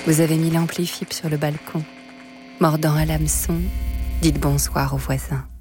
Vous avez mis l'ampli fibre sur le balcon. Mordant à l'hameçon, dites bonsoir aux voisins.